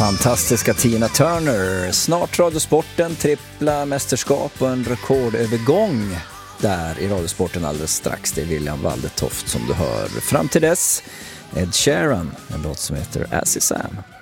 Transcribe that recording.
Fantastiska Tina Turner. Snart Radiosporten, trippla mästerskap och en rekordövergång där i Radiosporten alldeles strax. Det är William Waldetoft som du hör. Fram till dess, Ed Sheeran, en låt som heter As Is Am.